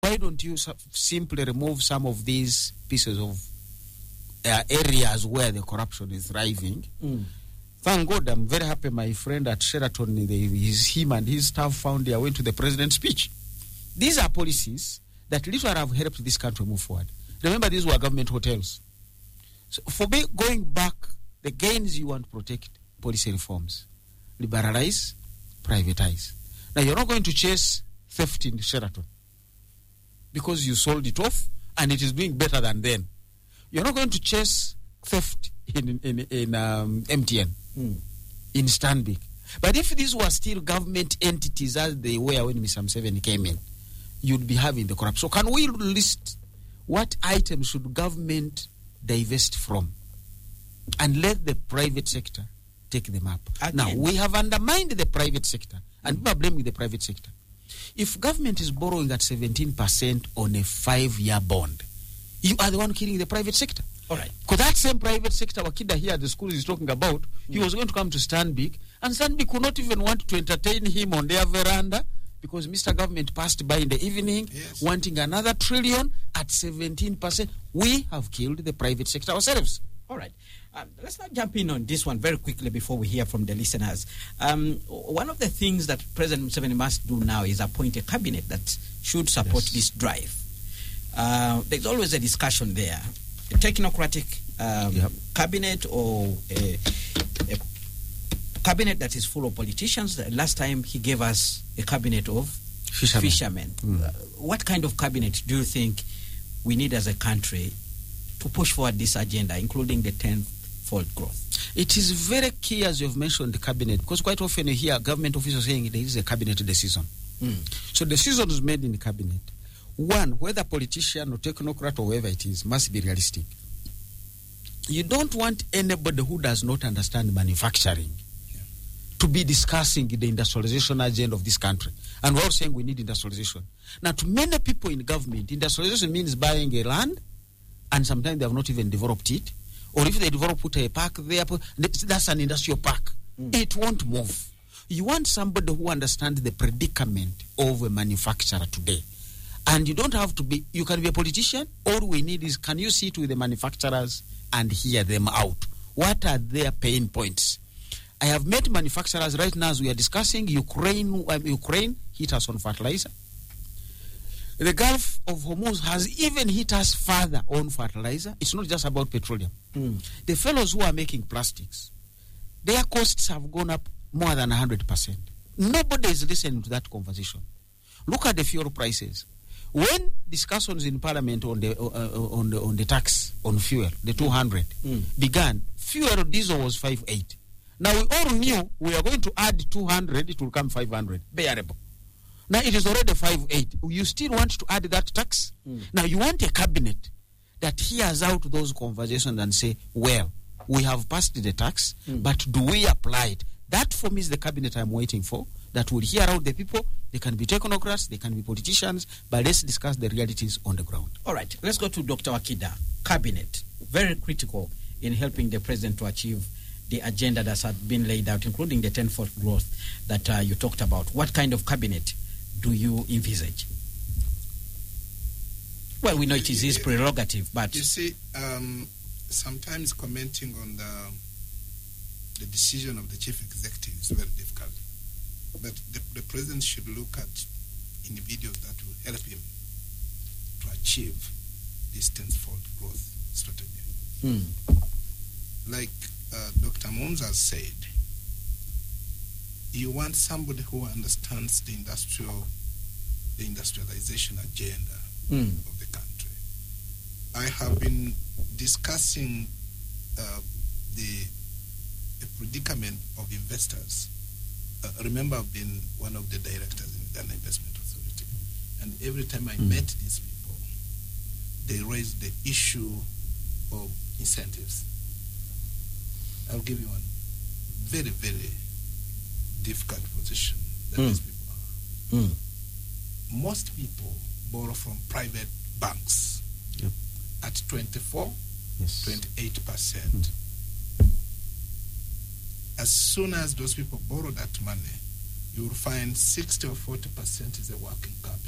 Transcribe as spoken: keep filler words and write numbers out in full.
why don't you su- simply remove some of these pieces of uh, areas where the corruption is thriving? Mm. Thank God, I'm very happy my friend at Sheraton, the, his, him and his staff found their way to the president's speech. These are policies that literally have helped this country move forward. Remember, these were government hotels. So for me, going back, the gains you want to protect, policy reforms. Liberalize, privatize. Now, you're not going to chase theft in Sheraton because you sold it off and it is doing better than then. You're not going to chase theft in, in, in um, M T N, mm. in Stanbic. But if these were still government entities as they were when Mister Museveni came in, you'd be having the corruption. So can we list what items should government divest from and let the private sector take them up? Again. Now, we have undermined the private sector, and people are blaming the private sector. If government is borrowing at seventeen percent on a five-year bond, you are the one killing the private sector. All right. Because that same private sector, Wakida here at the school is talking about, mm. he was going to come to Stanbic, and Stanbic could not even want to entertain him on their veranda because Mister Government passed by in the evening, yes. wanting another trillion at seventeen percent. We have killed the private sector ourselves. All right. Um, let's not jump in on this one very quickly before we hear from the listeners. Um, one of the things that President Museveni must do now is appoint a cabinet that should support Yes. this drive. Uh, there's always a discussion there. A technocratic um, Yep. cabinet or a, a cabinet that is full of politicians. The last time he gave us a cabinet of Fishermen. fishermen. Mm. Uh, what kind of cabinet do you think we need as a country to push forward this agenda, including the tenfold growth? It is very key, as you've mentioned, the cabinet, because quite often you hear government officials saying there is a cabinet decision. Mm. So decision is made in the cabinet. One, whether politician or technocrat or whoever it is, must be realistic. You don't want anybody who does not understand manufacturing Yeah. to be discussing the industrialization agenda of this country. And we're all saying we need industrialization. Now, to many people in government, industrialization means buying a land, and sometimes they have not even developed it. Or if they develop, put a park there, put, that's an industrial park. Mm. It won't move. You want somebody who understands the predicament of a manufacturer today. And you don't have to be, you can be a politician. All we need is, can you sit with the manufacturers and hear them out? What are their pain points? I have met manufacturers right now as we are discussing. Ukraine, um, Ukraine hit us on fertilizer. The Gulf of Hormuz has even hit us further on fertilizer. It's not just about petroleum. Mm. The fellows who are making plastics, their costs have gone up more than one hundred percent. Nobody is listening to that conversation. Look at the fuel prices. When discussions in Parliament on the uh, on the on the tax on fuel, the two hundred Mm. began, fuel diesel was five eight. Now we all knew we are going to add two hundred, it will come five hundred, bearable. Now it is already five eight. You still want to add that tax? Mm. Now you want a cabinet that hears out those conversations and say, well, we have passed the tax, Mm. but do we apply it? That for me is the cabinet I'm waiting for, that will hear out the people. They can be technocrats, they can be politicians, but let's discuss the realities on the ground. All right, let's go to Doctor Wakida. Cabinet, very critical in helping the president to achieve the agenda that has been laid out, including the tenfold growth that uh, you talked about. What kind of cabinet do you envisage? Well, we know it is his prerogative, but... You see, um, sometimes commenting on the, the decision of the chief executive is very difficult. But the, the president should look at individuals that will help him to achieve this tenfold growth strategy. Mm. Like uh, Doctor Mums has said, you want somebody who understands the industrial, the industrialization agenda Mm. of the country. I have been discussing uh, the, the predicament of investors. Uh, remember, I've been one of the directors in the Ghana Investment Authority, and every time I Mm. met these people, they raised the issue of incentives. I'll give you one very, very difficult position that Mm. these people are. Mm. Most people borrow from private banks Yep. at twenty-four, Yes. twenty-eight percent. As soon as those people borrow that money, you will find sixty or forty percent is a working capital.